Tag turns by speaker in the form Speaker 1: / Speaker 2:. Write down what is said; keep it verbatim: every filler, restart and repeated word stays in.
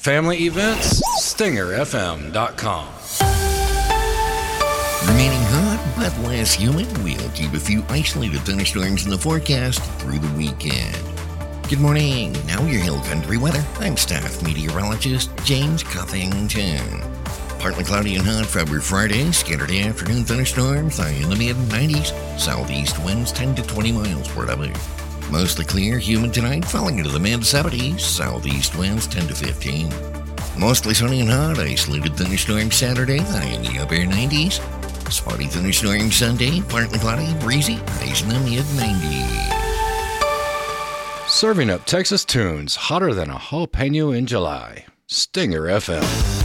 Speaker 1: family events, stinger f m dot com.
Speaker 2: Remaining hot but less humid, we'll keep a few isolated thunderstorms in the forecast through the weekend. Good morning. Now your Hill Country weather. I'm staff meteorologist James Cuffington. Partly cloudy and hot for Friday. Scattered afternoon thunderstorms, high in the mid nineties. Southeast winds ten to twenty miles per hour. Mostly clear, humid tonight, falling into the mid seventies. Southeast winds ten to fifteen. Mostly sunny and hot. Isolated thunderstorm Saturday, high in the upper nineties. Spotty thunderstorm Sunday, partly cloudy, breezy, highs in the mid nineties.
Speaker 1: Serving up Texas tunes hotter than a jalapeno in July. Stinger F M.